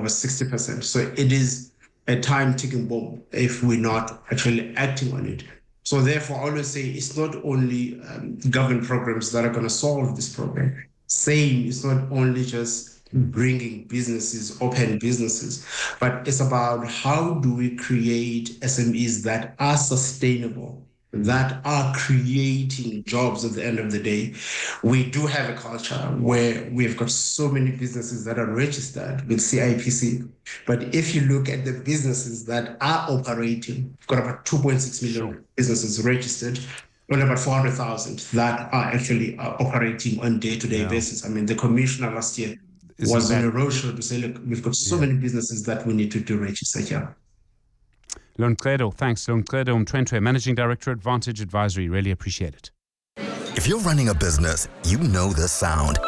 over 60%. So it is a time ticking bomb if we're not actually acting on it. So therefore, I always say it's not only government programs that are going to solve this problem. Same, it's not only just bringing businesses, open businesses, but it's about how do we create SMEs that are sustainable, that are creating jobs at the end of the day. We do have a culture where we've got so many businesses that are registered with CIPC. But if you look at the businesses that are operating, we've got about 2.6 million businesses registered, only about 400,000 that are actually operating on day-to-day basis. I mean, the commissioner last year was on a roadshow to say, look, we've got so many businesses that we need to register here. Lomtredo, thanks. Lomtredo Mtwentwe, Managing Director, Advantage Advisory. Really appreciate it. If you're running a business, you know this sound.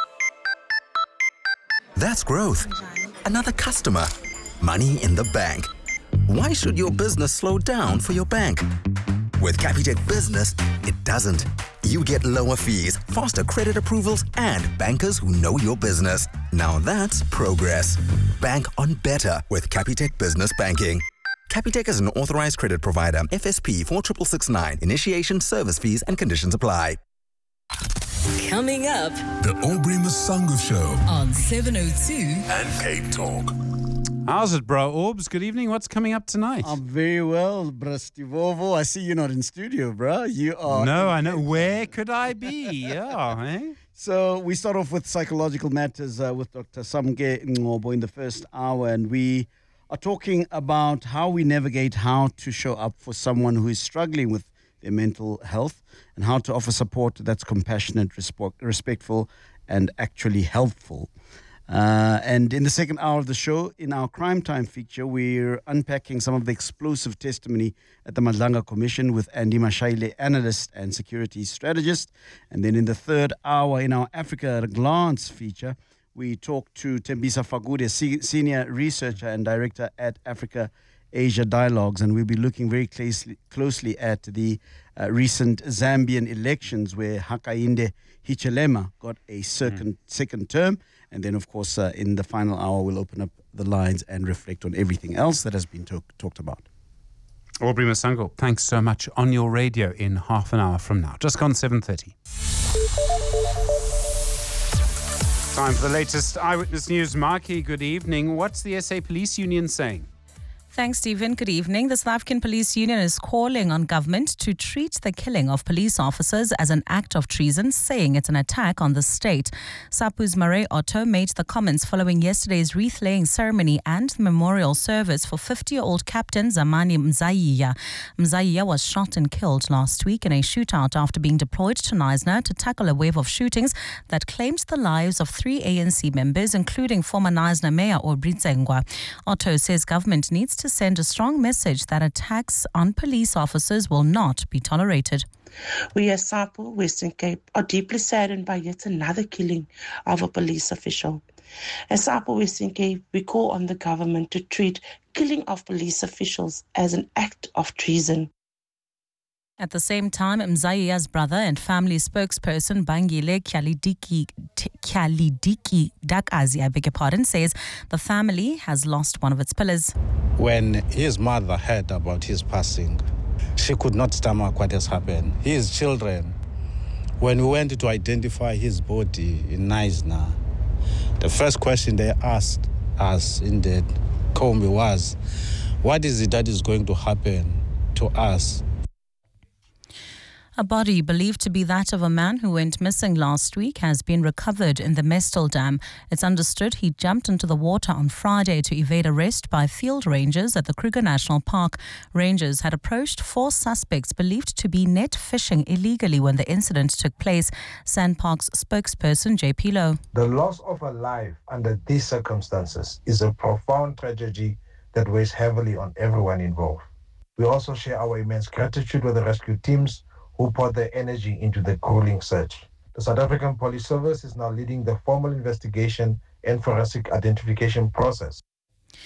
That's growth. Another customer. Money in the bank. Why should your business slow down for your bank? With Capitec Business, it doesn't. You get lower fees, faster credit approvals, and bankers who know your business. Now that's progress. Bank on better with Capitec Business Banking. Capitec is an authorized credit provider. FSP 46669. Initiation, service fees, and conditions apply. Coming up, the Aubrey Masango Show on 702 and Cape Talk. How's it, bro? Orbs, good evening. What's coming up tonight? I'm very well, Brastivovo. I see you're not in studio, bro. You are. No, I know. Where could I be? Yeah, eh? So we start off with psychological matters with Dr. Samke Ngobo in the first hour, and we are talking about how we navigate how to show up for someone who is struggling with their mental health and how to offer support that's compassionate, respectful, and actually helpful. And in the second hour of the show, in our Crime Time feature, we're unpacking some of the explosive testimony at the Madlanga Commission with Andy Mashaile, analyst and security strategist. And then in the third hour, in our Africa at a Glance feature, we talk to Tembisa Fagude, senior researcher and director at Africa Asia Dialogues, and we'll be looking very closely at the recent Zambian elections where Hakainde Hichilema got a second term. And then, of course, in the final hour, we'll open up the lines and reflect on everything else that has been talked about. Aubrey Masango, thanks so much. On your radio in half an hour from now. Just gone 7:30. Time for the latest Eyewitness News. Marky, good evening. What's the SA Police Union saying? Thanks, Stephen. Good evening. The South African Police Union is calling on government to treat the killing of police officers as an act of treason, saying it's an attack on the state. SAPU's Murray Otto made the comments following yesterday's wreath-laying ceremony and memorial service for 50-year-old Captain Zamani Mzayiya. Mzayiya was shot and killed last week in a shootout after being deployed to Knysna to tackle a wave of shootings that claimed the lives of 3 ANC members, including former Knysna Mayor Aubrey Tsengwa. Otto says government needs to send a strong message that attacks on police officers will not be tolerated. We as SAPU, Western Cape, are deeply saddened by yet another killing of a police official. As SAPU, Western Cape, we call on the government to treat killing of police officials as an act of treason. At the same time, Mzayiya's brother and family spokesperson Bangile Kyalidiki Dakazi, says the family has lost one of its pillars. When his mother heard about his passing, she could not stomach what has happened. His children, when we went to identify his body in Knysna, the first question they asked us in the Kombi was, what is it that is going to happen to us? A body believed to be that of a man who went missing last week has been recovered in the Mestel Dam. It's understood he jumped into the water on Friday to evade arrest by field rangers at the Kruger National Park. Rangers had approached 4 suspects believed to be net fishing illegally when the incident took place. Sandpark's spokesperson JP Lowe. The loss of a life under these circumstances is a profound tragedy that weighs heavily on everyone involved. We also share our immense gratitude with the rescue teams who poured their energy into the grueling search. The South African Police Service is now leading the formal investigation and forensic identification process.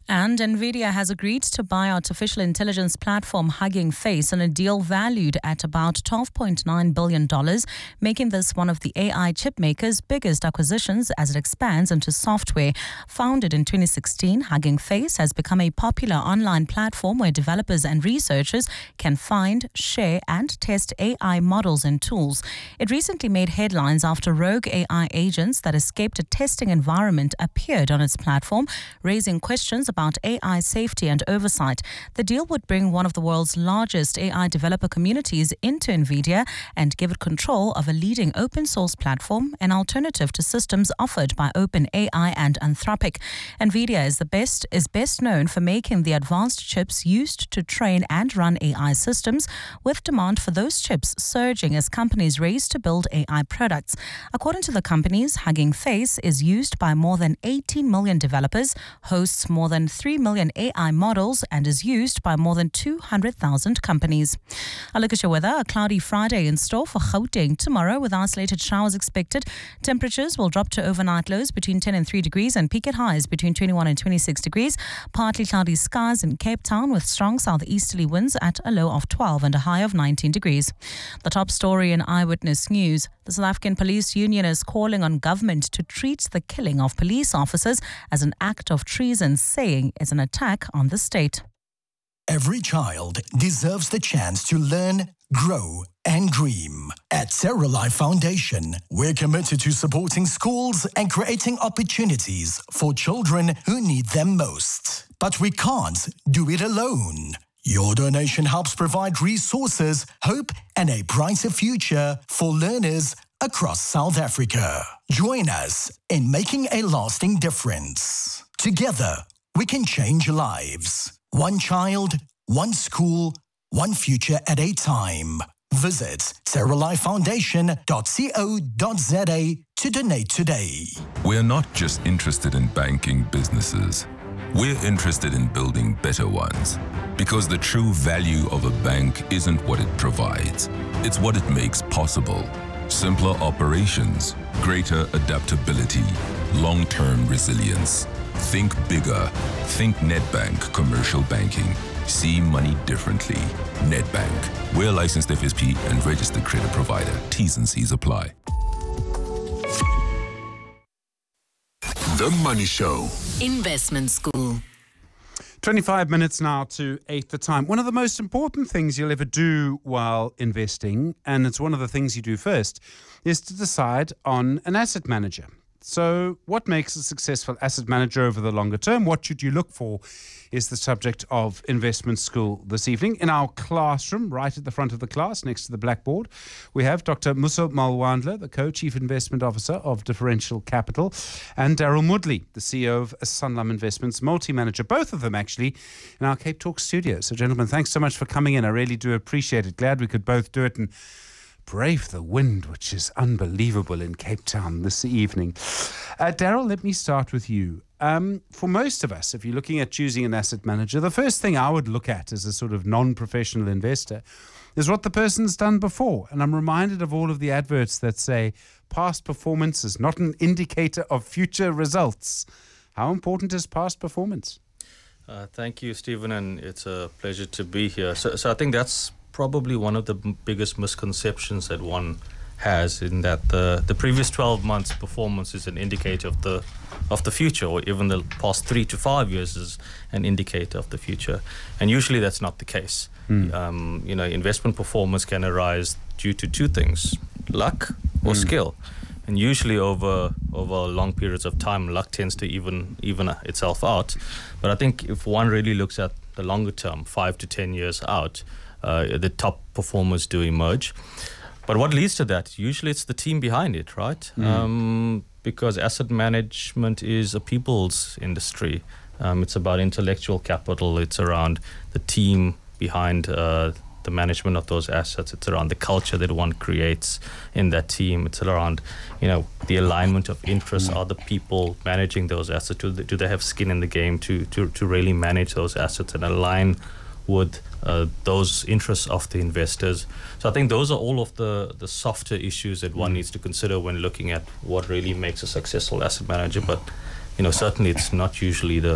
And NVIDIA has agreed to buy artificial intelligence platform Hugging Face in a deal valued at about $12.9 billion, making this one of the AI chip maker's biggest acquisitions as it expands into software. Founded in 2016, Hugging Face has become a popular online platform where developers and researchers can find, share, and test AI models and tools. It recently made headlines after rogue AI agents that escaped a testing environment appeared on its platform, raising questions about AI safety and oversight. The deal would bring one of the world's largest AI developer communities into NVIDIA and give it control of a leading open source platform, an alternative to systems offered by OpenAI and Anthropic. NVIDIA is best known for making the advanced chips used to train and run AI systems, with demand for those chips surging as companies race to build AI products. According to the companies, Hugging Face is used by more than 18 million developers, hosts more than 3 million AI models, and is used by more than 200,000 companies. A look at your weather. A cloudy Friday in store for Gauteng tomorrow, with isolated showers expected. Temperatures will drop to overnight lows between 10 and 3 degrees and peak at highs between 21 and 26 degrees. Partly cloudy skies in Cape Town with strong southeasterly winds at a low of 12 and a high of 19 degrees. The top story in Eyewitness News. The South African Police Union is calling on government to treat the killing of police officers as an act of treason, saying it's an attack on the state. Every child deserves the chance to learn, grow, and dream. At Terra Life Foundation, we're committed to supporting schools and creating opportunities for children who need them most. But we can't do it alone. Your donation helps provide resources, hope, and a brighter future for learners across South Africa. Join us in making a lasting difference. Together, we can change lives. One child, one school, one future at a time. Visit terralifefoundation.co.za to donate today. We're not just interested in banking businesses. We're interested in building better ones. Because the true value of a bank isn't what it provides. It's what it makes possible. Simpler operations, greater adaptability, long-term resilience. Think bigger. Think Nedbank Commercial Banking. See money differently. Nedbank. We're licensed FSP and registered credit provider. T's and C's apply. The Money Show. Investment School. 25 minutes now to 8 the time. One of the most important things you'll ever do while investing, and it's one of the things you do first, is to decide on an asset manager. So what makes a successful asset manager over the longer term? What should you look for is the subject of Investment School this evening. In our classroom, right at the front of the class, next to the blackboard, we have Dr. Musa Malwandla, the Co-Chief Investment Officer of Differential Capital, and Daryl Mudley, the CEO of Sanlam Investments Multi-Manager, both of them actually in our Cape Talk studio. So gentlemen, thanks so much for coming in. I really do appreciate it. Glad we could both do it and brave the wind, which is unbelievable in Cape Town this evening. Daryl, let me start with you. For most of us, if you're looking at choosing an asset manager, the first thing I would look at as a sort of non-professional investor is what the person's done before. And I'm reminded of all of the adverts that say past performance is not an indicator of future results. How important is past performance? Thank you, Stephen, and it's a pleasure to be here. So I think that's probably one of the biggest misconceptions that one has, in that the previous 12 months performance is an indicator of the future, or even the past 3 to 5 years is an indicator of the future, and usually that's not the case. Investment performance can arise due to two things: luck or skill, and usually over long periods of time, luck tends to even itself out. But I think if one really looks at the longer term, 5 to 10 years out, the top performers do emerge. But what leads to that? Usually it's the team behind it, right? Because asset management is a people's industry. It's about intellectual capital. It's around the team behind the management of those assets. It's around the culture that one creates in that team. It's around, the alignment of interests. Are the people managing those assets? Do they have skin in the game to really manage those assets and align with those interests of the investors? So I think those are all of the softer issues that one needs to consider when looking at what really makes a successful asset manager. But certainly it's not usually the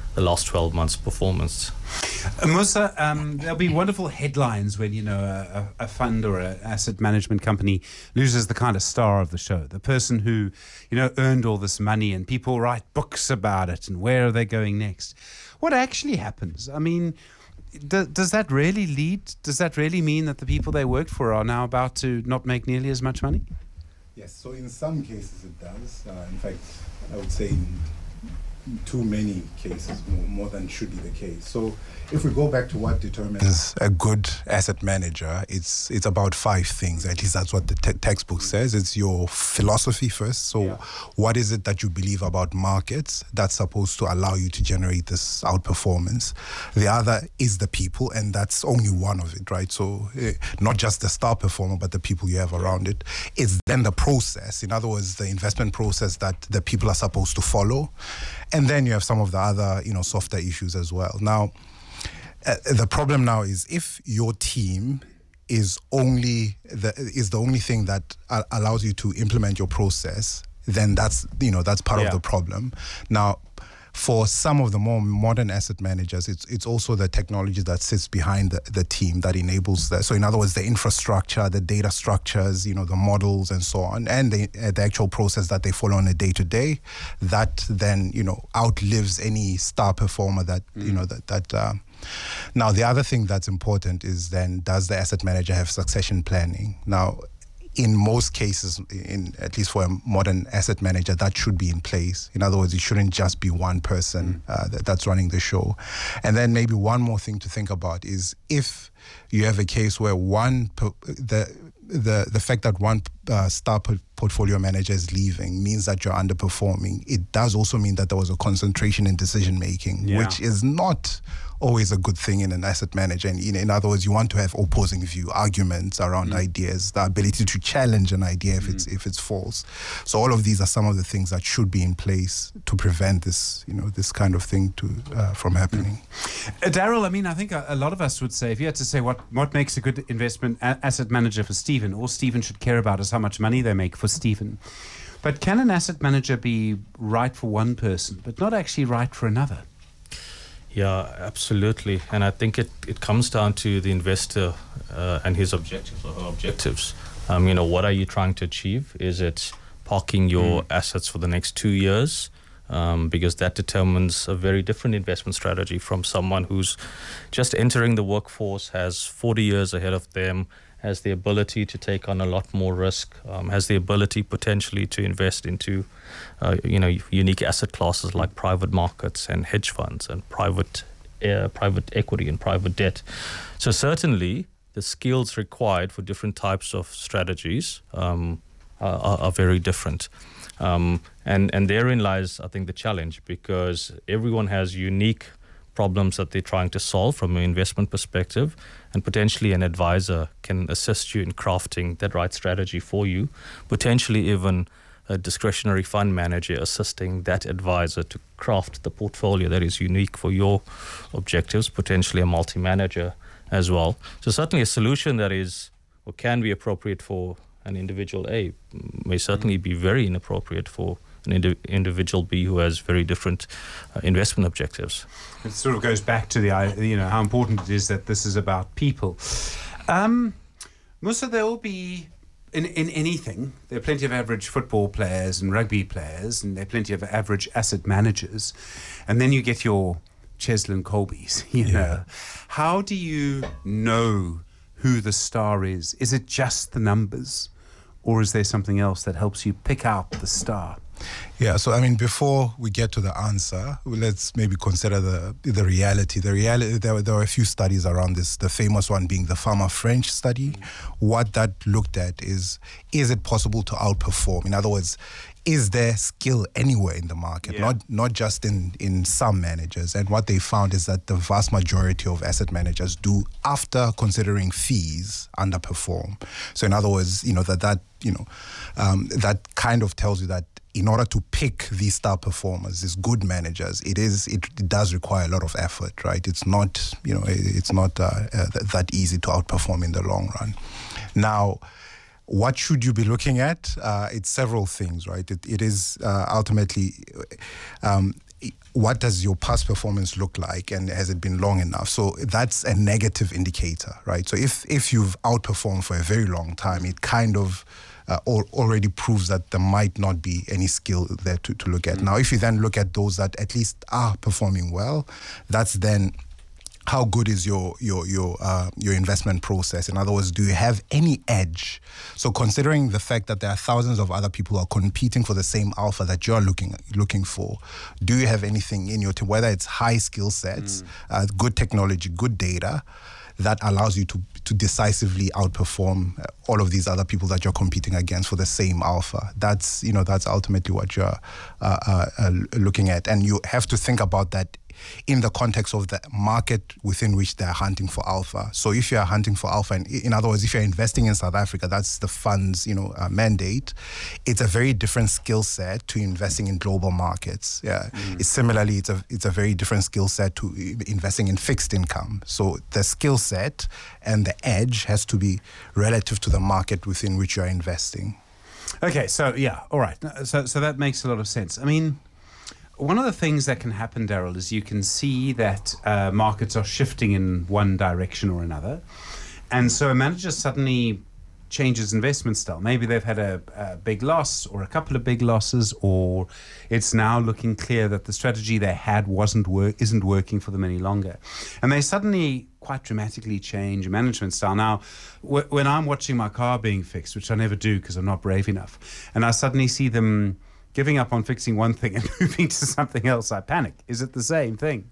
the last 12 months' performance. Musa, there'll be wonderful headlines when, a fund or an asset management company loses the kind of star of the show, the person who, earned all this money, and people write books about it and where are they going next. What actually happens? I mean, does that really mean that the people they worked for are now about to not make nearly as much money? Yes, so in some cases it does. In fact, I would say in too many cases, more than should be the case. So if we go back to what determines a good asset manager, it's about 5 things. At least that's what the textbook says. It's your philosophy first. So what is it that you believe about markets that's supposed to allow you to generate this outperformance? The other is the people, and that's only one of it, right? So not just the star performer, but the people you have around it. It's then the process. In other words, the investment process that the people are supposed to follow. And then you have some of the other, softer issues as well. Now, the problem now is if your team is the only thing that allows you to implement your process, then that's part of the problem. Now, for some of the more modern asset managers, it's also the technology that sits behind the team that enables that. So in other words, the infrastructure, the data structures, the models and so on, and the actual process that they follow on a day-to-day, that then, outlives any star performer that, Now, the other thing that's important is then, does the asset manager have succession planning? Now, in most cases, at least for a modern asset manager, that should be in place. In other words, it shouldn't just be one person that's running the show. And then maybe one more thing to think about is if you have a case where the fact that one star portfolio manager is leaving means that you're underperforming. It does also mean that there was a concentration in decision making, which is not always a good thing in an asset manager. And in other words, you want to have opposing view, arguments around ideas, the ability to challenge an idea if it's false. So all of these are some of the things that should be in place to prevent this, this kind of thing from happening. Daryl, I mean, I think a lot of us would say, if you had to say what makes a good investment asset manager for Stephen, all Stephen should care about is how much money they make for Stephen. But can an asset manager be right for one person, but not actually right for another? Yeah, absolutely. And I think it comes down to the investor and his objectives or her objectives. What are you trying to achieve? Is it parking your assets for the next 2 years? Because that determines a very different investment strategy from someone who's just entering the workforce, has 40 years ahead of them, has the ability to take on a lot more risk, has the ability potentially to invest into, unique asset classes like private markets and hedge funds and private equity and private debt. So certainly the skills required for different types of strategies are very different. And therein lies, I think, the challenge, because everyone has unique problems that they're trying to solve from an investment perspective, and potentially an advisor can assist you in crafting that right strategy for you, potentially even a discretionary fund manager assisting that advisor to craft the portfolio that is unique for your objectives, potentially a multi-manager as well. So certainly a solution that is or can be appropriate for an individual A may certainly be very inappropriate for an individual B who has very different investment objectives. It sort of goes back to the how important it is that this is about people. Musa, there will be in anything. There are plenty of average football players and rugby players, and there are plenty of average asset managers, and then you get your Cheslin Colbys. Know, how do you know who the star is? Is it just the numbers, or is there something else that helps you pick out the star? Yeah, so I mean, before we get to the answer, let's maybe consider the reality. The reality, there were a few studies around this, the famous one being the Pharma French study. What that looked at is it possible to outperform? In other words, is there skill anywhere in the market, not just in some managers? And what they found is that the vast majority of asset managers do, after considering fees, underperform. So in other words, that kind of tells you that in order to pick these star performers, these good managers, it does require a lot of effort, right? It's not that easy to outperform in the long run. Now, what should you be looking at? It's several things, right? It is ultimately, what does your past performance look like, and has it been long enough? So that's a negative indicator, right? So if you've outperformed for a very long time, it kind of already proves that there might not be any skill there to look at. Now, if you then look at those that at least are performing well, that's then how good is your investment process? In other words, do you have any edge? So considering the fact that there are thousands of other people who are competing for the same alpha that you're looking for, do you have anything in your team, whether it's high skill sets, good technology, good data, that allows you to decisively outperform all of these other people that you're competing against for the same alpha? That's ultimately what you're looking at. And you have to think about that in the context of the market within which they're hunting for alpha. So if you're hunting for alpha, in other words, if you're investing in South Africa, that's the fund's mandate. It's a very different skill set to investing in global markets. Yeah, Similarly, it's a very different skill set to investing in fixed income. So the skill set and the edge has to be relative to the market within which you're investing. Okay, so yeah, all right. So that makes a lot of sense. I mean, one of the things that can happen, Daryl, is you can see that markets are shifting in one direction or another. And so a manager suddenly changes investment style. Maybe they've had a big loss or a couple of big losses, or it's now looking clear that the strategy they had isn't working for them any longer. And they suddenly quite dramatically change management style. Now, when I'm watching my car being fixed, which I never do because I'm not brave enough, and I suddenly see them giving up on fixing one thing and moving to something else, I panic. Is it the same thing?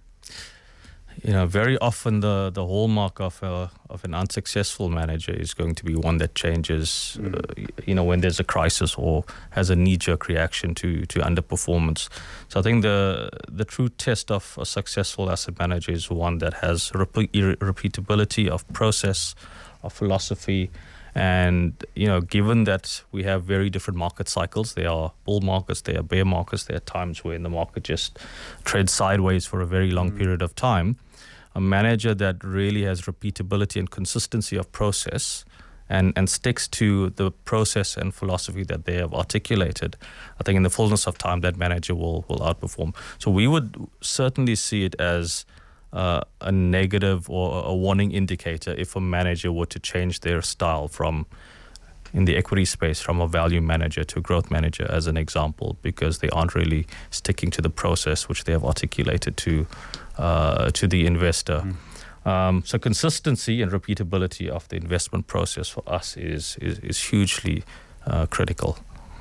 Very often the hallmark of an unsuccessful manager is going to be one that changes, when there's a crisis or has a knee-jerk reaction to underperformance. So I think the true test of a successful asset manager is one that has repeatability of process, of philosophy. And, given that we have very different market cycles, there are bull markets, there are bear markets, there are times when the market just treads sideways for a very long period of time. A manager that really has repeatability and consistency of process and sticks to the process and philosophy that they have articulated, I think in the fullness of time, that manager will outperform. So we would certainly see it as a negative or a warning indicator if a manager were to change their style from, in the equity space, from a value manager to a growth manager, as an example, because they aren't really sticking to the process which they have articulated to the investor. So consistency and repeatability of the investment process for us is hugely critical.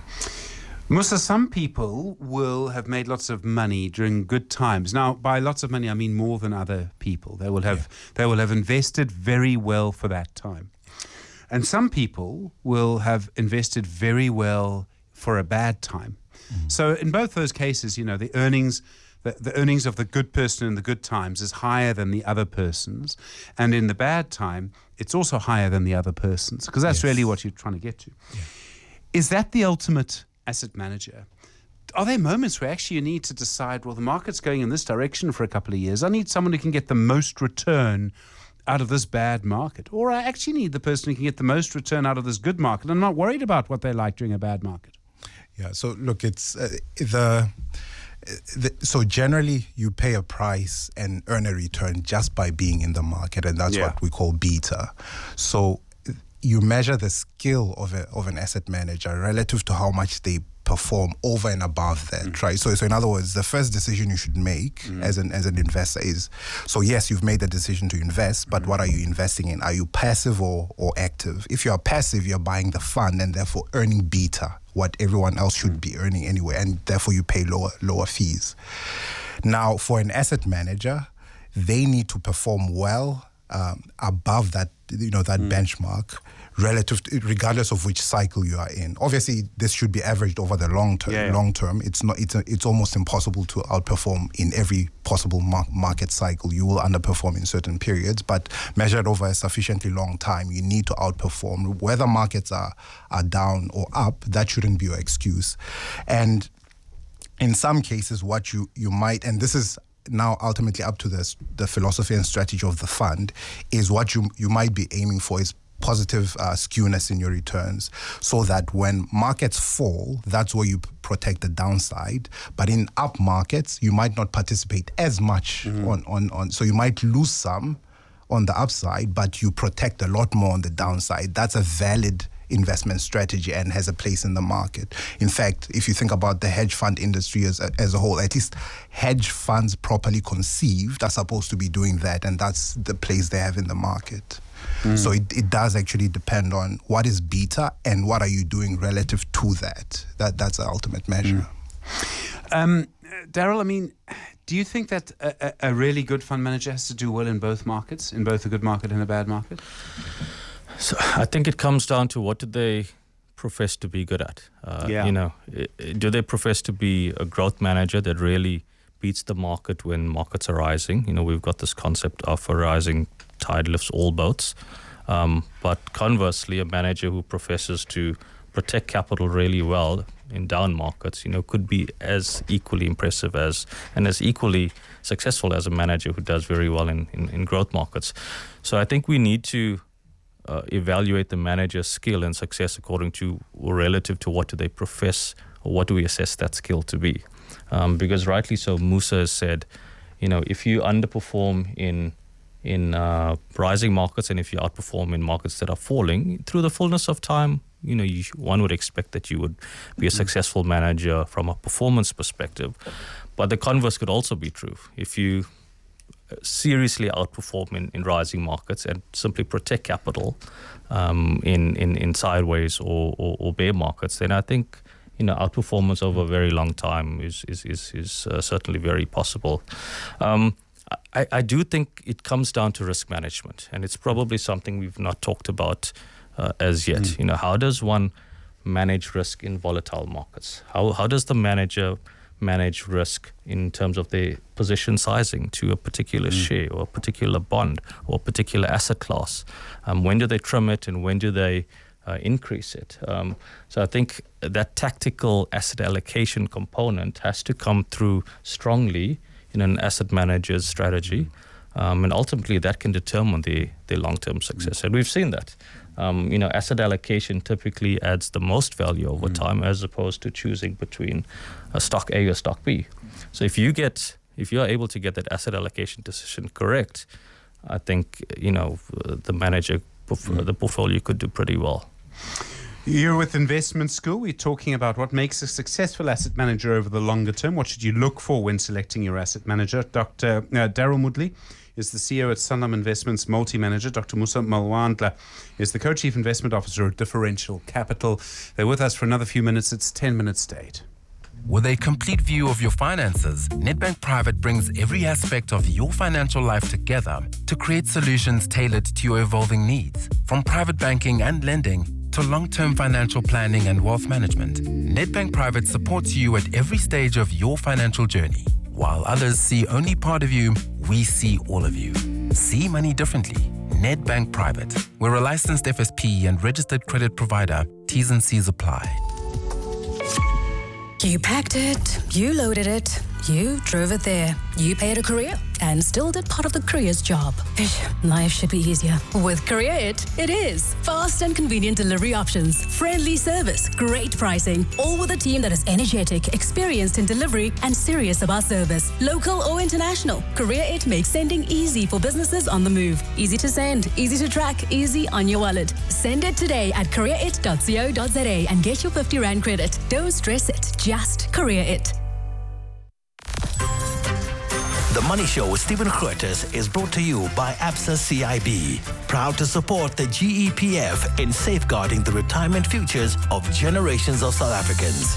Musa, some people will have made lots of money during good times. Now, by lots of money, I mean more than other people. They will have invested very well for that time. And some people will have invested very well for a bad time. So in both those cases, the earnings of the good person in the good times is higher than the other person's. And in the bad time, it's also higher than the other person's, because that's really what you're trying to get to. Yeah. Is that the ultimate asset manager? Are there moments where actually you need to decide, well, the market's going in this direction for a couple of years, I need someone who can get the most return out of this bad market, or I actually need the person who can get the most return out of this good market? I'm not worried about what they like during a bad market. Yeah, so look, it's so generally you pay a price and earn a return just by being in the market, and that's what we call beta. So you measure the skill of an asset manager relative to how much they perform over and above that, right? So in other words, the first decision you should make as an investor is, so yes, you've made the decision to invest, but what are you investing in? Are you passive or active? If you are passive, you're buying the fund and therefore earning beta, what everyone else should be earning anyway, and therefore you pay lower fees. Now, for an asset manager, they need to perform well above that, that benchmark, regardless of which cycle you are in. Obviously, this should be averaged over the long term. Long term, it's almost impossible to outperform in every possible market cycle. You will underperform in certain periods, but measured over a sufficiently long time, you need to outperform. Whether markets are down or up, that shouldn't be your excuse. And in some cases, what you might, and this is now ultimately up to the philosophy and strategy of the fund, is what you might be aiming for is positive skewness in your returns, so that when markets fall, that's where you protect the downside. But in up markets, you might not participate as much on so you might lose some on the upside, but you protect a lot more on the downside. That's a valid investment strategy and has a place in the market. In fact, if you think about the hedge fund industry as a whole, at least hedge funds properly conceived are supposed to be doing that, and that's the place they have in the market. So it does actually depend on what is beta and what are you doing relative to that. That's the ultimate measure. Daryl, I mean, do you think that a really good fund manager has to do well in both markets, in both a good market and a bad market? So I think it comes down to what do they profess to be good at. You know, do they profess to be a growth manager that really beats the market when markets are rising? You know, we've got this concept of a rising tide lifts all boats. But conversely, a manager who professes to protect capital really well in down markets, you know, could be as equally impressive as and as equally successful as a manager who does very well in growth markets. So I think we need to evaluate the manager's skill and success according to or relative to what do they profess or what do we assess that skill to be. Because rightly so, Musa has said, you know, if you underperform in rising markets and if you outperform in markets that are falling, through the fullness of time, you know, one would expect that you would be a successful manager from a performance perspective. But the converse could also be true. If you seriously outperform in rising markets and simply protect capital in sideways or bear markets, then I think, you know, outperformance over a very long time is certainly very possible. I do think it comes down to risk management, and it's probably something we've not talked about as yet. You know, how does one manage risk in volatile markets? How does the manager manage risk in terms of their position sizing to a particular share or a particular bond or a particular asset class? When do they trim it and when do they increase it? So I think that tactical asset allocation component has to come through strongly in an asset manager's strategy. And ultimately that can determine the long-term success. And we've seen that. You know, asset allocation typically adds the most value over time as opposed to choosing between a stock A or stock B. So if you're able to get that asset allocation decision correct, I think, you know, the manager, the portfolio could do pretty well. You're with Investment School. We're talking about what makes a successful asset manager over the longer term. What should you look for when selecting your asset manager? Dr. Daryl Mudley is the CEO at Sanlam Investments Multi-Manager. Dr. Musa Malwandla is the Co-Chief Investment Officer of Differential Capital. They're with us for another few minutes. It's 10 minutes to 8. With a complete view of your finances, Nedbank Private brings every aspect of your financial life together to create solutions tailored to your evolving needs. From private banking and lending to long-term financial planning and wealth management, Nedbank Private supports you at every stage of your financial journey. While others see only part of you, we see all of you. See money differently. Nedbank Private. We're a licensed FSP and registered credit provider. T's and C's apply. You packed it, you loaded it, you drove it there, you paid a courier and still did part of the courier's job. Life should be easier. With Courier it is. Fast and convenient delivery options, friendly service, great pricing, all with a team that is energetic, experienced in delivery and serious about service. Local or international, Courier It makes sending easy for businesses on the move. Easy to send, easy to track, easy on your wallet. Send it today at courierit.co.za and get your 50 Rand credit. Don't stress it, just Courier It. The Money Show with Stephen Curtis is brought to you by Absa CIB. Proud to support the GEPF in safeguarding the retirement futures of generations of South Africans.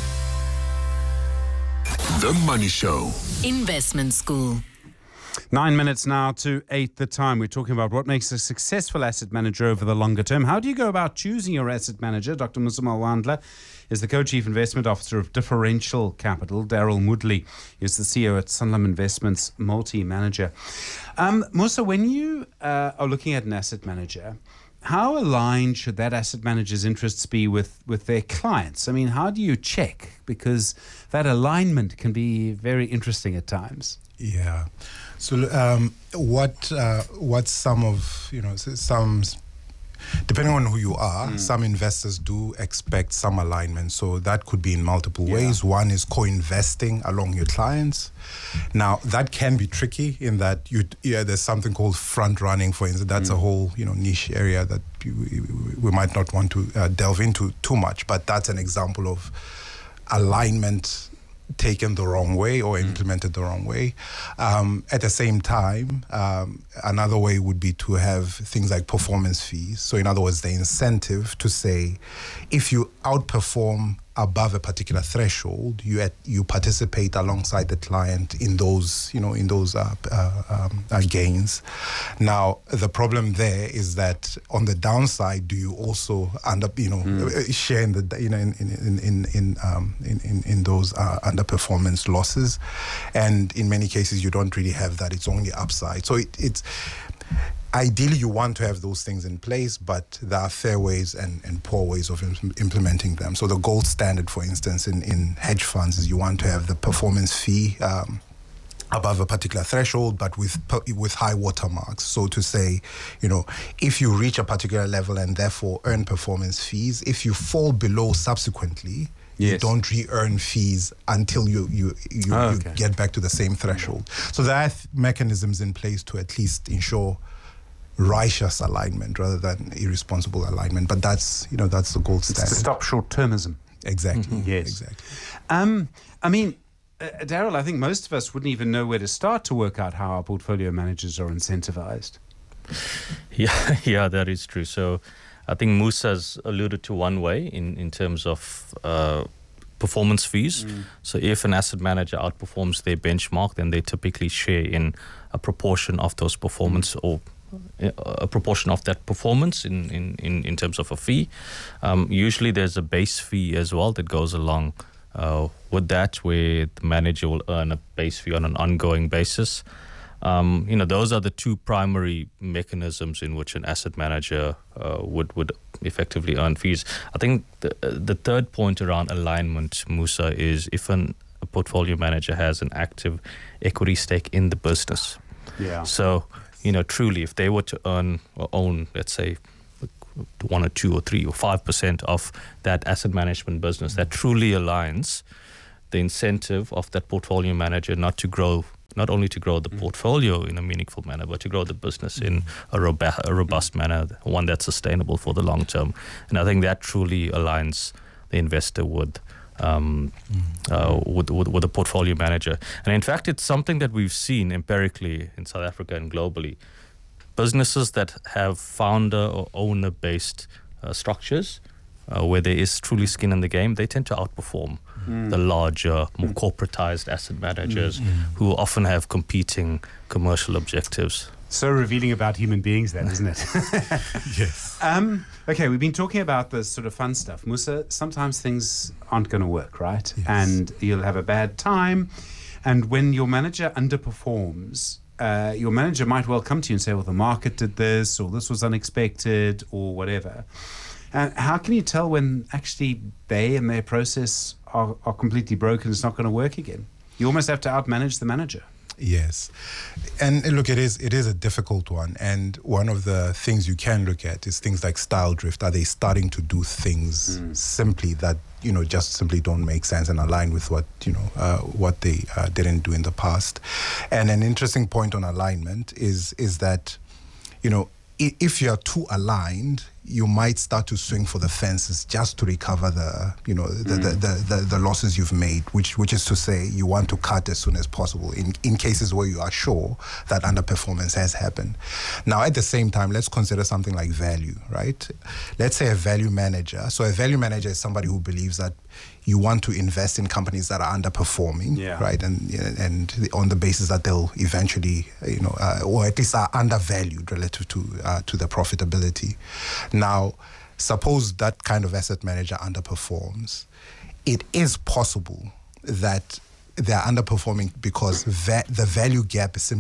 The Money Show. Investment School. 9 minutes now to 8 the time. We're talking about what makes a successful asset manager over the longer term. How do you go about choosing your asset manager? Dr. Musa Malwandla is the Co-Chief Investment Officer of Differential Capital. Daryl Mudley is the CEO at Sanlam Investments Multi-Manager. Musa, when you are looking at an asset manager, how aligned should that asset manager's interests be with their clients? I mean, how do you check? Because that alignment can be very interesting at times. Yeah. So what some of, some Depending on who you are, some investors do expect some alignment. So that could be in multiple ways. One is co-investing along your clients. Now, that can be tricky in that there's something called front running, for instance. That's a whole niche area that we might not want to delve into too much. But that's an example of alignment taken the wrong way or implemented the wrong way. At the same time, another way would be to have things like performance fees. So in other words, the incentive to say, if you outperform above a particular threshold, you participate alongside the client in those gains. Now, the problem there is that on the downside, do you also end up share in the in those underperformance losses? And in many cases, you don't really have that. It's only upside. So it's ideally, you want to have those things in place, but there are fair ways and poor ways of implementing them. So the gold standard, for instance, in hedge funds is you want to have the performance fee above a particular threshold, but with high watermarks. So to say, if you reach a particular level and therefore earn performance fees, if you fall below subsequently, you don't re-earn fees until you get back to the same threshold. So there are mechanisms in place to at least ensure righteous alignment rather than irresponsible alignment. But that's the gold standard. It's to stop short-termism. Exactly. Yes. Exactly. Daryl, I think most of us wouldn't even know where to start to work out how our portfolio managers are incentivized. Yeah, that is true. So I think Musa's alluded to one way in terms of performance fees. So if an asset manager outperforms their benchmark, then they typically share in a proportion of those performance or a proportion of that performance in terms of a fee. Usually there's a base fee as well that goes along with that, where the manager will earn a base fee on an ongoing basis. Those are the two primary mechanisms in which an asset manager would effectively earn fees. I think the third point around alignment, Musa, is if a portfolio manager has an active equity stake in the business. Yeah. So, truly, if they were to earn or own, let's say, 1 or 2 or 3 or 5% of that asset management business, that truly aligns the incentive of that portfolio manager not only to grow the portfolio in a meaningful manner, but to grow the business in a robust manner, one that's sustainable for the long term. And I think that truly aligns the investor with a portfolio manager. And in fact, it's something that we've seen empirically in South Africa and globally. Businesses that have founder or owner-based structures, where there is truly skin in the game, they tend to outperform the larger, more corporatized asset managers who often have competing commercial objectives. So revealing about human beings then, isn't it? Yes. Okay, we've been talking about the sort of fun stuff. Musa, sometimes things aren't going to work, right? Yes. And you'll have a bad time. And when your manager underperforms, your manager might well come to you and say, well, the market did this, or this was unexpected, or whatever. How can you tell when actually they and their process are completely broken, it's not going to work again? You almost have to outmanage the manager. Yes. And look, it is a difficult one. And one of the things you can look at is things like style drift. Are they starting to do things simply that, just simply don't make sense and align with what they didn't do in the past? And an interesting point on alignment is that, if you're too aligned, you might start to swing for the fences just to recover the losses you've made, which is to say you want to cut as soon as possible in cases where you are sure that underperformance has happened. Now, at the same time, let's consider something like value, right? Let's say a value manager. So a value manager is somebody who believes that you want to invest in companies that are underperforming, right? And on the basis that they'll eventually, or at least are undervalued relative to the profitability. Now, suppose that kind of asset manager underperforms. It is possible that they're underperforming because the value gap is simply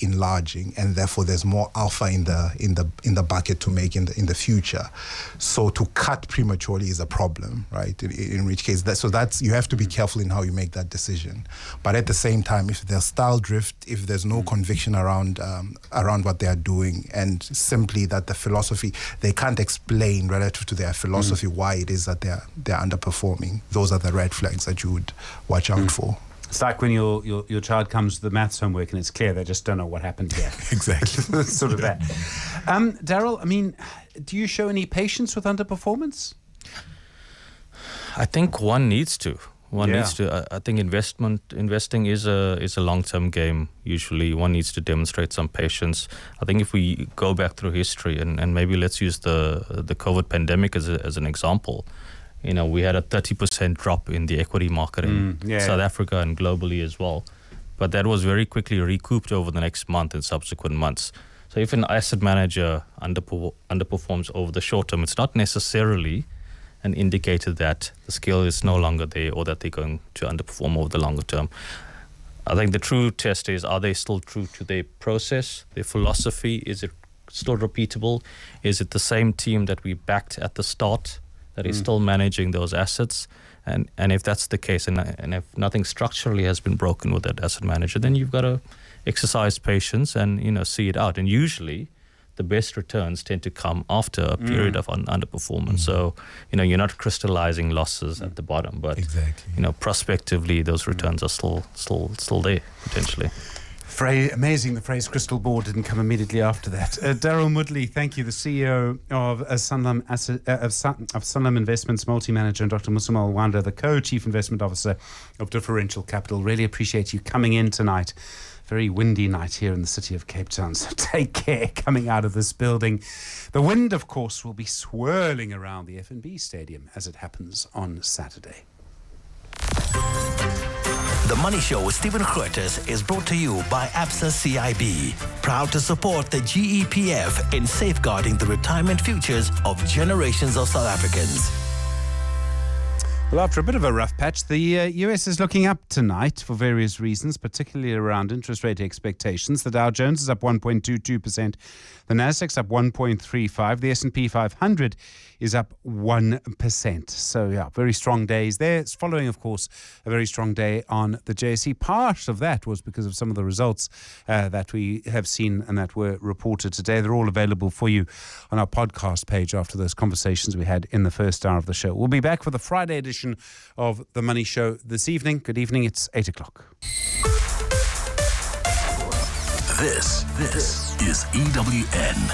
enlarging, and therefore there's more alpha in the bucket to make in the future. So to cut prematurely is a problem, right? In which case, that's you have to be careful in how you make that decision. But at the same time, if there's style drift, if there's no conviction around what they are doing, and simply that the philosophy, they can't explain relative to their philosophy why it is that they're underperforming, those are the red flags that you would watch out for. It's like when your child comes to the maths homework and it's clear they just don't know what happened here. Exactly. Sort of that. Daryl, I mean, do you show any patience with underperformance? I think one needs to. I think investing is a long-term game. Usually one needs to demonstrate some patience. I think if we go back through history and maybe let's use the COVID pandemic as an example. You know, we had a 30% drop in the equity market in South Africa and globally as well. But that was very quickly recouped over the next month and subsequent months. So if an asset manager underperforms over the short term, it's not necessarily an indicator that the skill is no longer there or that they're going to underperform over the longer term. I think the true test is, are they still true to their process, their philosophy? Is it still repeatable? Is it the same team that we backed at the start that is still managing those assets? And if that's the case, and if nothing structurally has been broken with that asset manager, then you've got to exercise patience and, you know, see it out. And usually the best returns tend to come after a period of underperformance. So, you know, you're not crystallizing losses at the bottom, but you know, prospectively those returns are still there potentially. Amazing, the phrase crystal ball didn't come immediately after that. Daryl Moodley, thank you, the CEO of Sanlam Investments Multi-Manager, and Dr. Musima Wanda, the Co-Chief Investment Officer of Differential Capital. Really appreciate you coming in tonight. Very windy night here in the city of Cape Town, so take care coming out of this building. The wind, of course, will be swirling around the FNB Stadium as it happens on Saturday. The Money Show with Stephen Grootes is brought to you by Absa CIB. Proud to support the GEPF in safeguarding the retirement futures of generations of South Africans. Well, after a bit of a rough patch, the US is looking up tonight for various reasons, particularly around interest rate expectations. The Dow Jones is up 1.22%. The Nasdaq's up 1.35%. The S&P 500 is up 1%. So, yeah, very strong days there. It's following, of course, a very strong day on the JSE. Part of that was because of some of the results that we have seen and that were reported today. They're all available for you on our podcast page after those conversations we had in the first hour of the show. We'll be back for the Friday edition of The Money Show this evening. Good evening. It's 8 o'clock. This is EWN.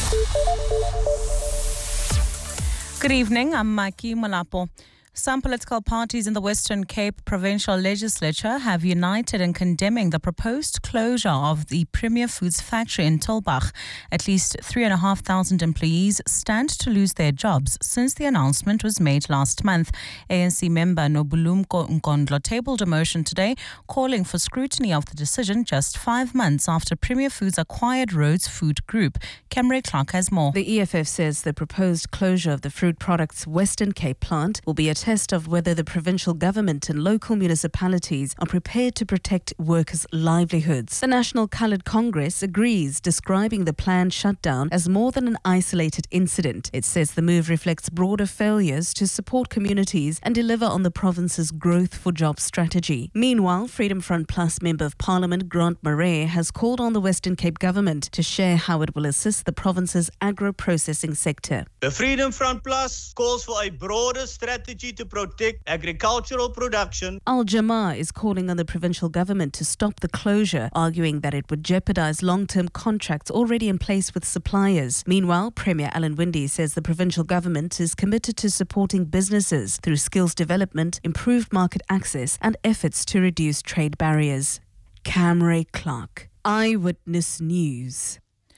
Good evening, I'm Maki Malapo. Some political parties in the Western Cape Provincial Legislature have united in condemning the proposed closure of the Premier Foods factory in Tulbagh. At least 3,500 employees stand to lose their jobs since the announcement was made last month. ANC member Nobulumko Nkondlo tabled a motion today calling for scrutiny of the decision just 5 months after Premier Foods acquired Rhodes Food Group. Camry Clark has more. The EFF says the proposed closure of the Fruit Products Western Cape plant will be a test of whether the provincial government and local municipalities are prepared to protect workers' livelihoods. The National Coloured Congress agrees, describing the planned shutdown as more than an isolated incident. It says the move reflects broader failures to support communities and deliver on the province's growth for jobs strategy. Meanwhile, Freedom Front Plus Member of Parliament Grant Murray has called on the Western Cape government to share how it will assist the province's agro-processing sector. The Freedom Front Plus calls for a broader strategy to protect agricultural production. Al Jamaa is calling on the provincial government to stop the closure, arguing that it would jeopardize long-term contracts already in place with suppliers. Meanwhile, Premier Alan Winde says the provincial government is committed to supporting businesses through skills development, improved market access and efforts to reduce trade barriers. Camry Clark, Eyewitness News.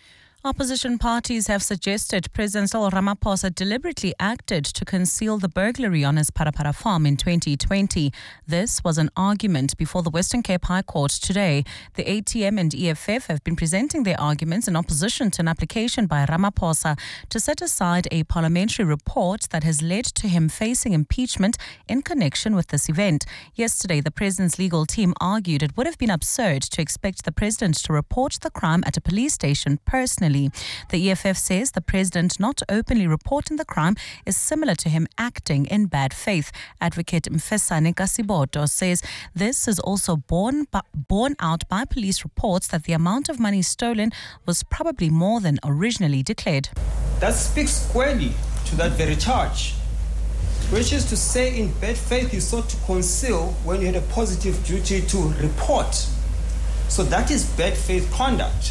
Opposition parties have suggested President Cyril Ramaphosa deliberately acted to conceal the burglary on his Parapara farm in 2020. This was an argument before the Western Cape High Court today. The ATM and EFF have been presenting their arguments in opposition to an application by Ramaphosa to set aside a parliamentary report that has led to him facing impeachment in connection with this event. Yesterday, the president's legal team argued it would have been absurd to expect the president to report the crime at a police station personally. The EFF says the president not openly reporting the crime is similar to him acting in bad faith. Advocate Mfesane Kasiboto says this is also borne out by police reports that the amount of money stolen was probably more than originally declared. That speaks squarely to that very charge, which is to say in bad faith you sought to conceal when you had a positive duty to report. So that is bad faith conduct.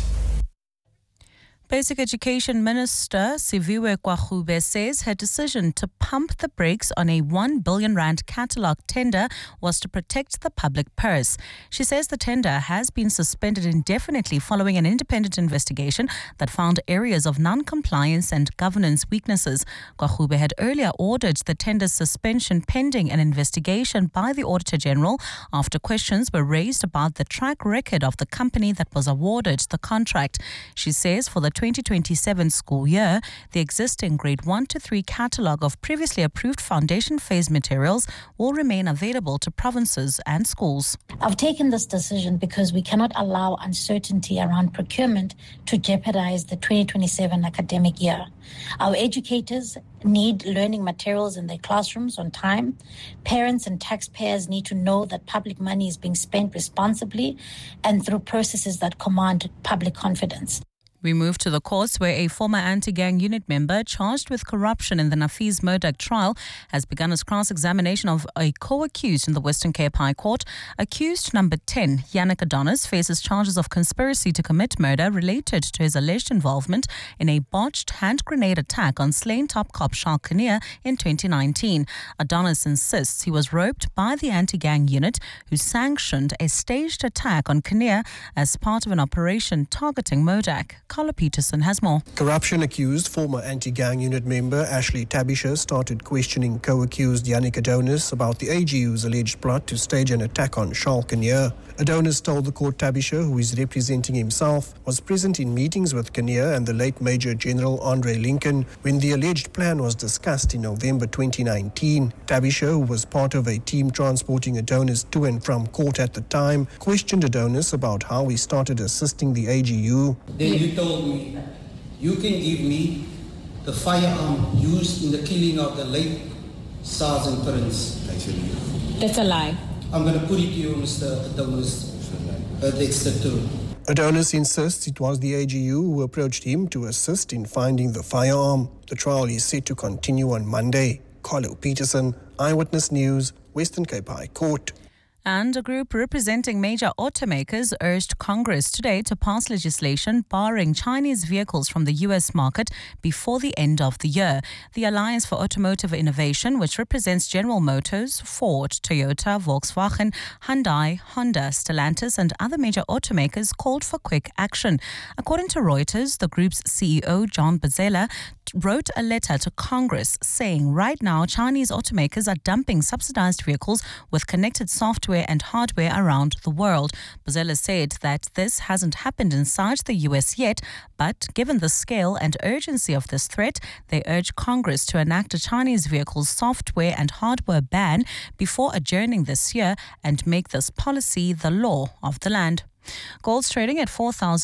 Basic Education Minister Siviwe Kwagube says her decision to pump the brakes on a R1 billion catalogue tender was to protect the public purse. She says the tender has been suspended indefinitely following an independent investigation that found areas of non-compliance and governance weaknesses. Kwagube had earlier ordered the tender's suspension pending an investigation by the Auditor General after questions were raised about the track record of the company that was awarded the contract. She says for the 2027 school year, the existing grade 1 to 3 catalogue of previously approved foundation phase materials will remain available to provinces and schools. I've taken this decision because we cannot allow uncertainty around procurement to jeopardize the 2027 academic year. Our educators need learning materials in their classrooms on time. Parents and taxpayers need to know that public money is being spent responsibly and through processes that command public confidence. We move to the courts where a former anti-gang unit member charged with corruption in the Nafiz Murdoch trial has begun his cross-examination of a co-accused in the Western Cape High Court. Accused number 10, Yannick Adonis, faces charges of conspiracy to commit murder related to his alleged involvement in a botched hand grenade attack on slain top cop Charles Kinnear in 2019. Adonis insists he was roped by the anti-gang unit who sanctioned a staged attack on Kinnear as part of an operation targeting Murdoch. Carla Peterson has more. Corruption-accused former anti-gang unit member Ashley Tabisha started questioning co-accused Yannick Adonis about the AGU's alleged plot to stage an attack on Charles Kinnear. Adonis told the court Tabisha, who is representing himself, was present in meetings with Kinnear and the late Major General Andre Lincoln when the alleged plan was discussed in November 2019. Tabisha, who was part of a team transporting Adonis to and from court at the time, questioned Adonis about how he started assisting the AGU. Then you told me you can give me the firearm used in the killing of the late Sergeant Prince. That's a lie. I'm going to put it to you, Mr. Adonis, Dexter too. Adonis insists it was the AGU who approached him to assist in finding the firearm. The trial is set to continue on Monday. Carlo Peterson, Eyewitness News, Western Cape High Court. And a group representing major automakers urged Congress today to pass legislation barring Chinese vehicles from the U.S. market before the end of the year. The Alliance for Automotive Innovation, which represents General Motors, Ford, Toyota, Volkswagen, Hyundai, Honda, Stellantis and other major automakers called for quick action. According to Reuters, the group's CEO, John Bazella, wrote a letter to Congress saying right now Chinese automakers are dumping subsidized vehicles with connected software and hardware around the world. Bazella said that this hasn't happened inside the US yet, but given the scale and urgency of this threat, they urge Congress to enact a Chinese vehicles software and hardware ban before adjourning this year and make this policy the law of the land. Gold's trading at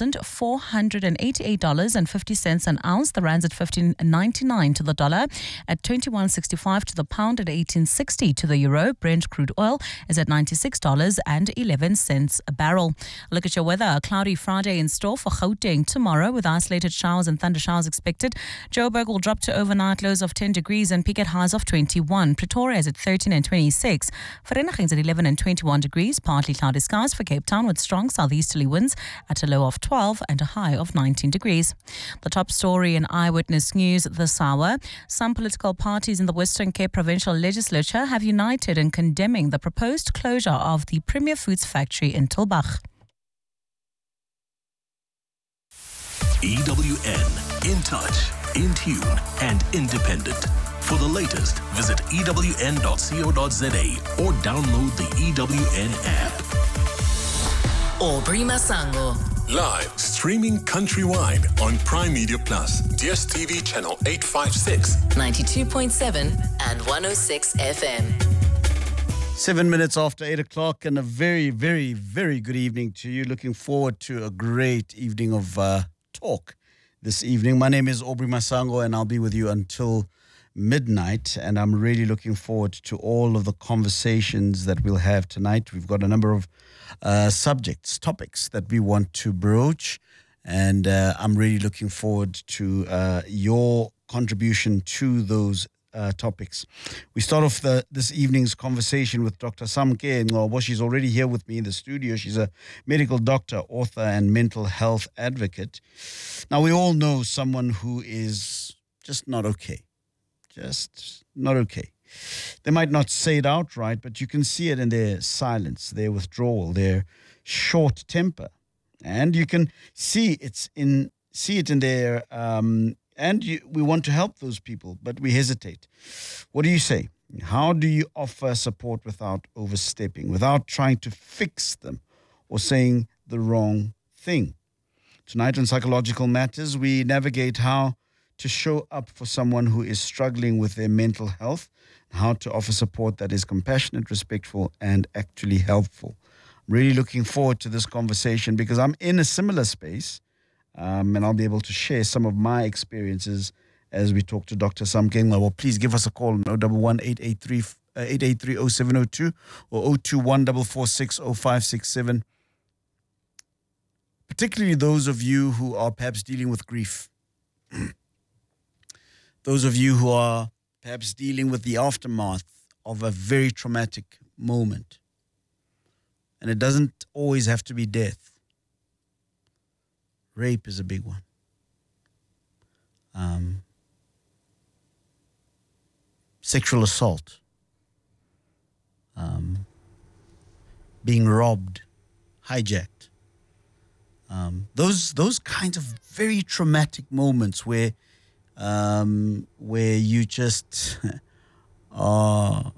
$4,488.50 an ounce. The rand's at 15.99 to the dollar, at 21.65 to the pound, at 18.60 to the euro. Brent crude oil is at $96.11 a barrel. Look at your weather. A cloudy Friday in store for Gauteng tomorrow with isolated showers and thunder showers expected. Joburg will drop to overnight lows of 10 degrees and peak at highs of 21. Pretoria is at 13 and 26. Vereeniging is at 11 and 21 degrees. Partly cloudy skies for Cape Town with strong southeasterly winds at a low of 12 and a high of 19 degrees. The top story in Eyewitness News this hour. Some political parties in the Western Cape Provincial Legislature have united in condemning the proposed closure of the Premier Foods factory in Tulbagh. EWN. In touch, in tune, and independent. For the latest, visit ewn.co.za or download the EWN app. Aubrey Masango. Live streaming countrywide on Prime Media Plus, DSTV channel 856, 92.7 and 106 FM. 7 minutes after 8 o'clock, and a very, very, very good evening to you. Looking forward to a great evening of talk this evening. My name is Aubrey Masango, and I'll be with you until midnight, and I'm really looking forward to all of the conversations that we'll have tonight. We've got a number of topics that we want to broach, and I'm really looking forward to your contribution to those topics. We start off this evening's conversation with Dr. Samke Ngcobo. She's already here with me in the studio. She's a medical doctor, author, and mental health advocate. Now, we all know someone who is just not okay. Just not okay. They might not say it outright, but you can see it in their silence, their withdrawal, their short temper, and you can see it in their. We want to help those people, but we hesitate. What do you say? How do you offer support without overstepping, without trying to fix them or saying the wrong thing? Tonight on Psychological Matters, we navigate how to show up for someone who is struggling with their mental health, how to offer support that is compassionate, respectful, and actually helpful. I'm really looking forward to this conversation because I'm in a similar space, and I'll be able to share some of my experiences as we talk to Dr. Samke Ngcobo. Please give us a call on 011-883-0702 or 021-446-0567. Particularly those of you who are perhaps dealing with grief. Those of you who are perhaps dealing with the aftermath of a very traumatic moment. And it doesn't always have to be death. Rape is a big one. Sexual assault. Being robbed, hijacked. Those kinds of very traumatic moments where you just are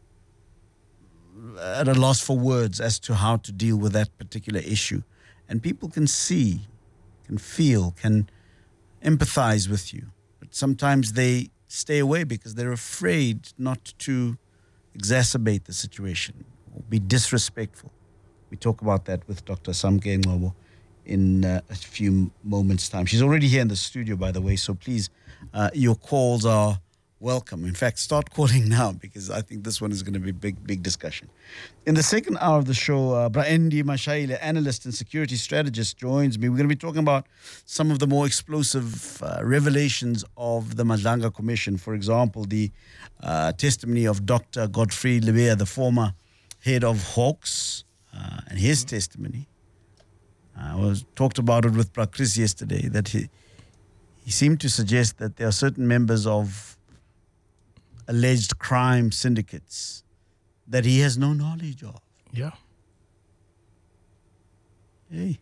at a loss for words as to how to deal with that particular issue. And people can see, can feel, can empathize with you. But sometimes they stay away because they're afraid not to exacerbate the situation or be disrespectful. We talk about that with Dr. Samke Ngcobo in a few moments' time. She's already here in the studio, by the way, so please, your calls are welcome. In fact, start calling now because I think this one is going to be a big discussion. In the second hour of the show, Braendi Mashaile, analyst and security strategist, joins me. We're going to be talking about some of the more explosive revelations of the Madlanga Commission. For example, the testimony of Dr. Godfrey Lebeya, the former head of Hawks, and his testimony. I talked about it with Chris yesterday, that he seemed to suggest that there are certain members of alleged crime syndicates that he has no knowledge of. Yeah. Hey.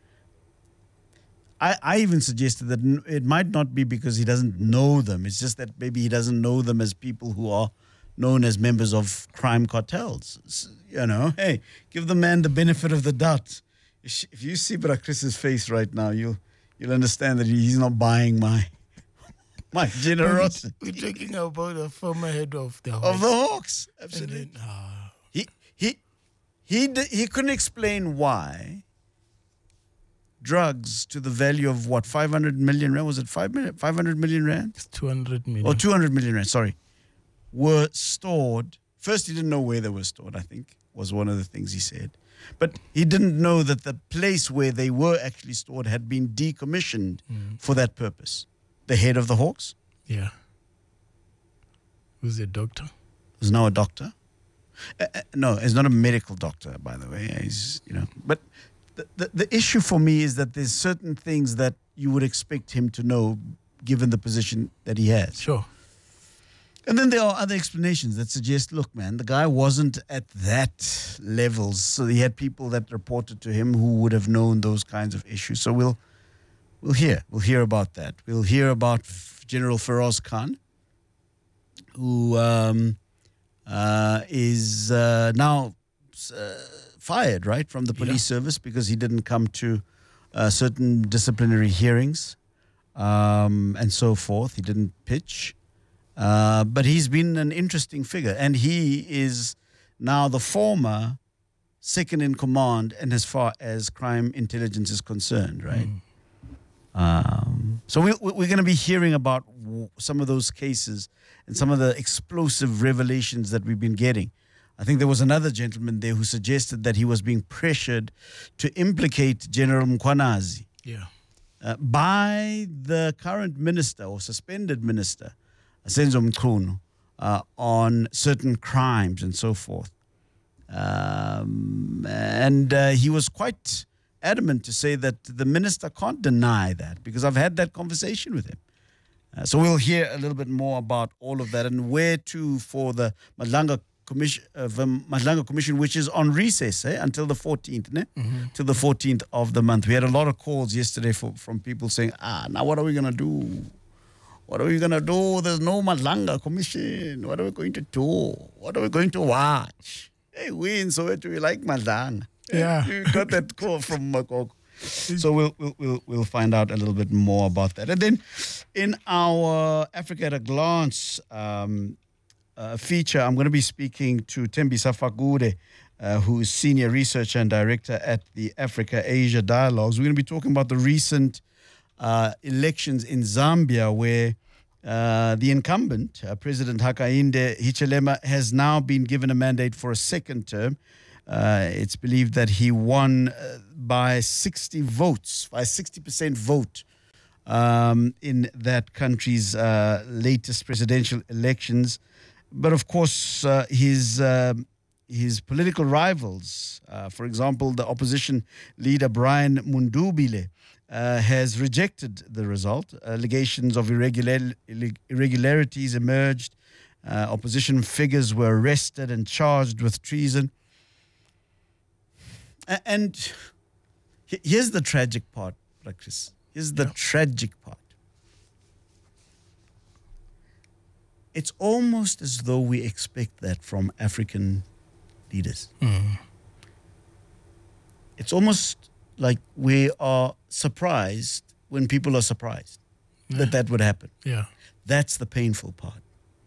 I even suggested that it might not be because he doesn't know them. It's just that maybe he doesn't know them as people who are known as members of crime cartels. You know, hey, give the man the benefit of the doubt. If you see Chris's face right now, you'll understand that he's not buying my generosity. We're talking about a former head of the Hawks. Of the Hawks, absolutely. Then, he couldn't explain why drugs to the value of 500 million rand, was it 500 million rand? It's 200 million. Or 200 million rand, sorry, were stored. First, he didn't know where they were stored, I think, was one of the things he said. But he didn't know that the place where they were actually stored had been decommissioned for that purpose. The head of the Hawks? Yeah. Who's a doctor? Who's now a doctor? No, he's not a medical doctor, by the way. He's, but the issue for me is that there's certain things that you would expect him to know given the position that he has. Sure. And then there are other explanations that suggest, look, man, the guy wasn't at that level. So he had people that reported to him who would have known those kinds of issues. So we'll hear about that. We'll hear about General Feroz Khan, who is now fired, right, from the police service because he didn't come to certain disciplinary hearings and so forth. He didn't pitch. But he's been an interesting figure, and he is now the former second in command and as far as crime intelligence is concerned, right? So we're going to be hearing about some of those cases and some of the explosive revelations that we've been getting. I think there was another gentleman there who suggested that he was being pressured to implicate General Mkhwanazi by the current minister or suspended minister, Senzo Mchunu, on certain crimes and so forth. And he was quite adamant to say that the minister can't deny that, because I've had that conversation with him. So we'll hear a little bit more about all of that and where to for the Madlanga Commission, which is on recess until the 14th, till the 14th of the month. We had a lot of calls yesterday from people saying, now what are we going to do? What are we going to do? There's no Madlanga Commission. What are we going to do? What are we going to watch? Hey, we in Soweto, we like Madlanga. Yeah. You got that call from Makoko. So we'll find out a little bit more about that. And then in our Africa at a Glance feature, I'm going to be speaking to Tembisa Fagude, who is Senior Researcher and Director at the Africa-Asia Dialogues. We're going to be talking about the recent elections in Zambia, where the incumbent, President Hakainde Hichilema, has now been given a mandate for a second term. It's believed that he won by 60 votes, by 60% vote in that country's latest presidential elections. But of course, his political rivals, for example, the opposition leader Brian Mundubile, has rejected the result. Allegations of irregularities emerged. Opposition figures were arrested and charged with treason. And here's the tragic part, Chris. Here's the tragic part. It's almost as though we expect that from African leaders. It's almost like we are surprised when people are surprised that would happen. Yeah. That's the painful part.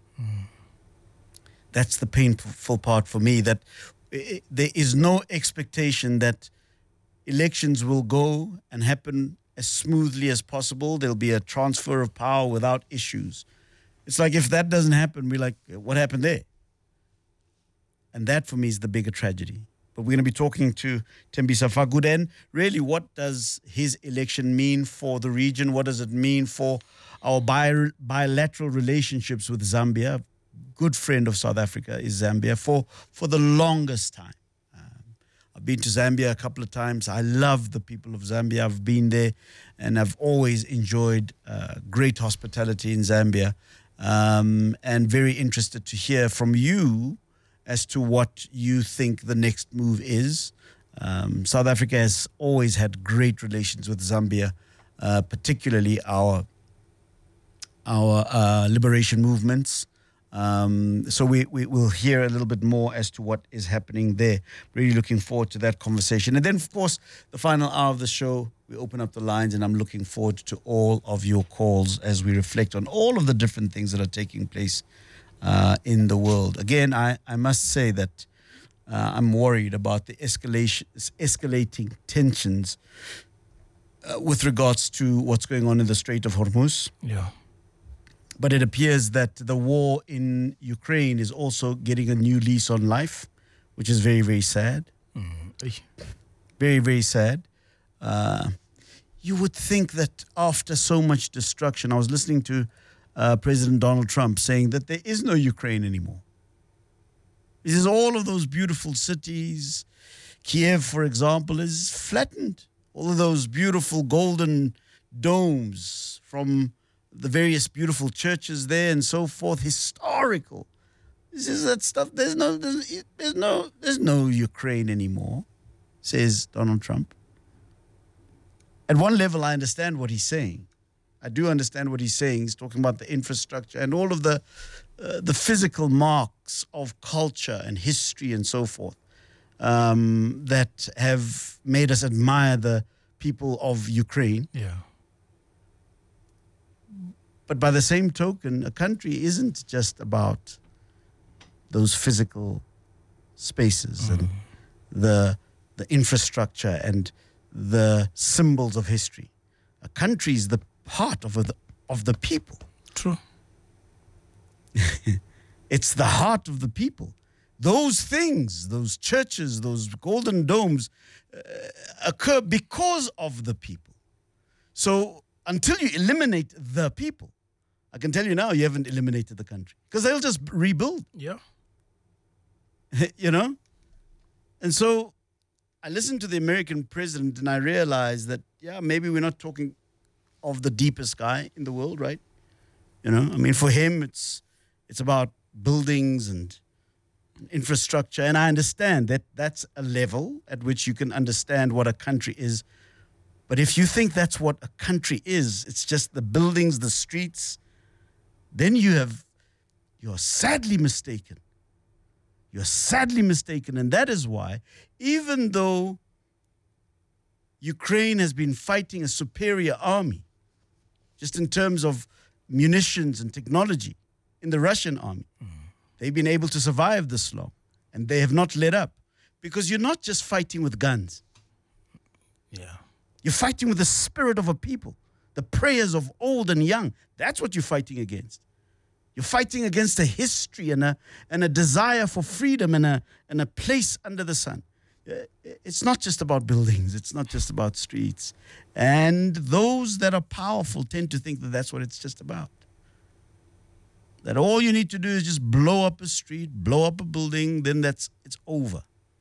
That's the painful part for me, that there is no expectation that elections will go and happen as smoothly as possible. There'll be a transfer of power without issues. It's like, if that doesn't happen, we're like, what happened there? And that for me is the bigger tragedy. But we're going to be talking to Tembisa Fagude. And really, what does his election mean for the region? What does it mean for our bilateral relationships with Zambia? Good friend of South Africa is Zambia for the longest time. I've been to Zambia a couple of times. I love the people of Zambia. I've been there and I've always enjoyed great hospitality in Zambia, and very interested to hear from you as to what you think the next move is. South Africa has always had great relations with Zambia, particularly our liberation movements. So we will hear a little bit more as to what is happening there. Really looking forward to that conversation. And then, of course, the final hour of the show, we open up the lines, and I'm looking forward to all of your calls as we reflect on all of the different things that are taking place in the world. Again, I must say that I'm worried about the escalating tensions with regards to what's going on in the Strait of Hormuz. Yeah. But it appears that the war in Ukraine is also getting a new lease on life, which is very, very sad. Very, very sad. You would think that after so much destruction, I was listening to President Donald Trump saying that there is no Ukraine anymore. He says all of those beautiful cities, Kiev, for example, is flattened. All of those beautiful golden domes from the various beautiful churches there and so forth, historical. This is that stuff. There's no Ukraine anymore, says Donald Trump. at one level, I understand what he's saying. I do understand what he's saying. He's talking about the infrastructure and all of the physical marks of culture and history and so forth that have made us admire the people of Ukraine. Yeah. But by the same token, a country isn't just about those physical spaces and the infrastructure and the symbols of history. A country is the heart of the people. True. It's the heart of the people. Those things, those churches, those golden domes occur because of the people. So until you eliminate the people, I can tell you now, you haven't eliminated the country because they'll just rebuild. Yeah. You know? And so I listened to the American president and I realized that, yeah, maybe we're not talking of the deepest guy in the world, right? You know, I mean, for him, it's about buildings and infrastructure. And I understand that that's a level at which you can understand what a country is. But if you think that's what a country is, it's just the buildings, the streets, then you're sadly mistaken. You're sadly mistaken. And that is why, even though Ukraine has been fighting a superior army, just in terms of munitions and technology in the Russian army, they've been able to survive this long. And they have not let up. Because you're not just fighting with guns. Yeah. You're fighting with the spirit of a people, the prayers of old and young. That's what you're fighting against. You're fighting against a history and a desire for freedom and a place under the sun. It's not just about buildings. It's not just about streets. And those that are powerful tend to think that that's what it's just about. That all you need to do is just blow up a street, blow up a building, then it's over.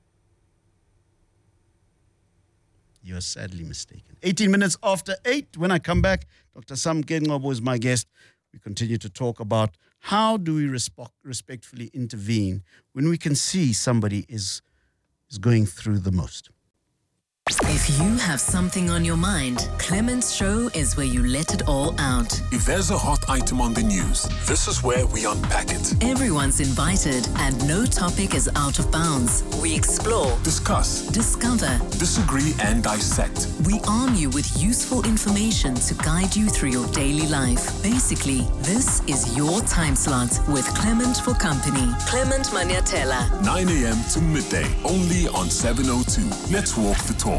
You're sadly mistaken. 18 minutes after 8. When I come back, Dr. Samke Ngcobo is my guest. We continue to talk about how do we respectfully intervene when we can see somebody is going through the most. If you have something on your mind, Clement's Show is where you let it all out. If there's a hot item on the news, this is where we unpack it. Everyone's invited and no topic is out of bounds. We explore, discuss, discover, disagree and dissect. We arm you with useful information to guide you through your daily life. Basically, this is your time slot with Clement for company. Clement Maniatela. 9 a.m. to midday, only on 702. Let's walk the talk.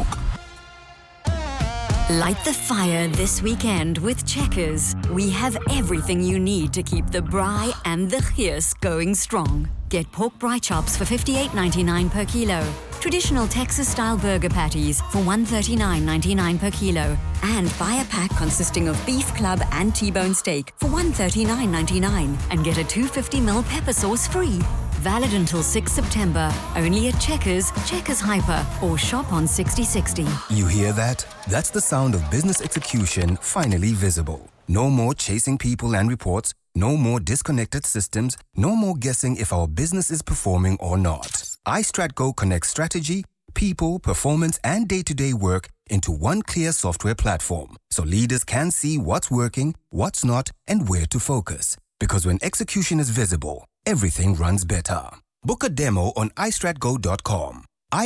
Light the fire this weekend with Checkers. We have everything you need to keep the braai and the geus going strong. Get pork braai chops for $58.99 per kilo. Traditional Texas-style burger patties for $139.99 per kilo. And buy a pack consisting of beef club and T-bone steak for $139.99 and get a 250ml pepper sauce free. Valid until 6 September. Only at Checkers, Checkers Hyper, or shop on 6060. You hear that? That's the sound of business execution finally visible. No more chasing people and reports. No more disconnected systems. No more guessing if our business is performing or not. iStratGo connects strategy, people, performance, and day-to-day work into one clear software platform, so leaders can see what's working, what's not, and where to focus. Because when execution is visible, everything runs better. Book a demo on istratgo.com.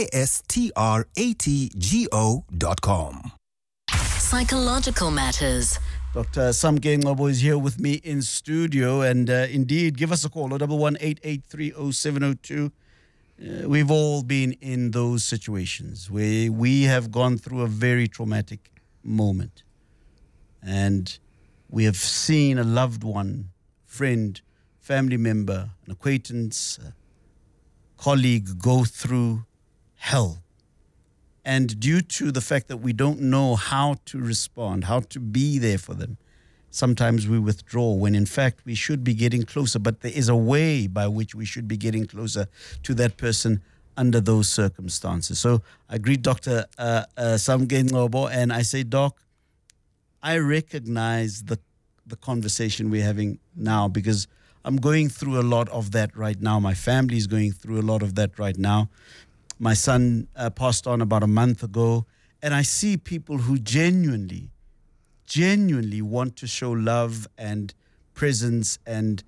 istratgo.com. Psychological matters. Dr. Samke Ngcobo is here with me in studio, and indeed, give us a call, 011-883-0702. We've all been in those situations where we have gone through a very traumatic moment, and we have seen a loved one, friend, family member, an acquaintance, a colleague go through hell. And due to the fact that we don't know how to respond, how to be there for them, sometimes we withdraw when in fact we should be getting closer. But there is a way by which we should be getting closer to that person under those circumstances. So I greet Dr. Samke Ngcobo and I say, Doc, I recognize the conversation we're having now because I'm going through a lot of that right now. My family is going through a lot of that right now. My son passed on about a month ago, And I see people who genuinely want to show love and presence and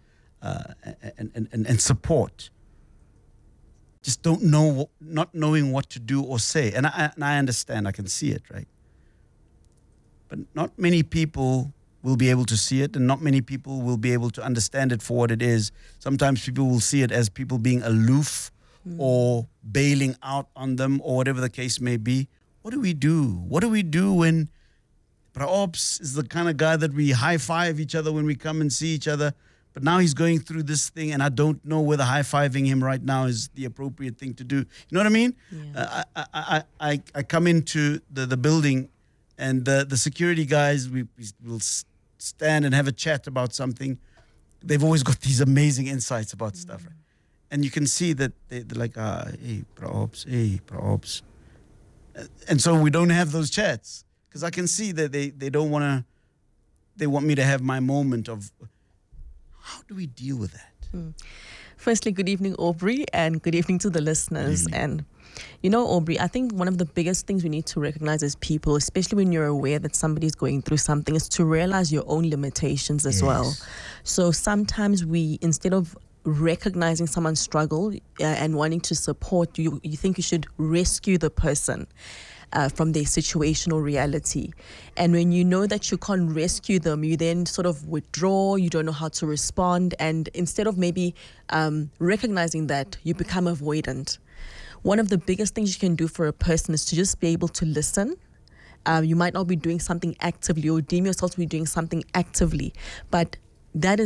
support. Just not knowing what to do or say. And I understand, I can see it, right? But not many people will be able to see it, and not many people will be able to understand it for what it is. Sometimes people will see it as people being aloof or bailing out on them or whatever the case may be. What do we do? What do we do when Praops is the kind of guy that we high-five each other when we come and see each other, but now he's going through this thing and I don't know whether high-fiving him right now is the appropriate thing to do. You know what I mean? Yeah. I come into the building and the security guys, we will stand and have a chat about something. They've always got these amazing insights about stuff, right? And you can see that they're like, hey, Praops. And so we don't have those chats because I can see that they don't want to, they want me to have my moment of, how do we deal with that? Firstly, good evening, Aubrey, and good evening to the listeners. And you know, Aubrey, I think one of the biggest things we need to recognize as people, especially when you're aware that somebody's going through something, is to realize your own limitations as well. So sometimes we, instead of recognizing someone's struggle and wanting to support you, you think you should rescue the person from their situational reality. And when you know that you can't rescue them, you then sort of withdraw, you don't know how to respond, and instead of maybe recognizing that, you become avoidant. One of the biggest things you can do for a person is to just be able to listen. You might not be doing something actively or deem yourself to be doing something actively, but that is